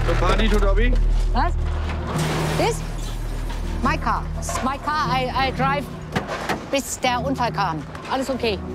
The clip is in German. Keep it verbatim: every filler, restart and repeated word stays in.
So, Pani to Dobby? Was? This? My car. It's my car. I, I drive, bis der Unfall kam. Alles okay.